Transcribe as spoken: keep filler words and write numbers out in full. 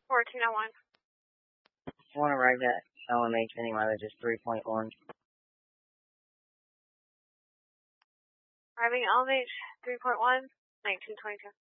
fourteen oh one. I want to ride that L M H any mileage is three point one. Arriving L M H three point one, nineteen twenty-two.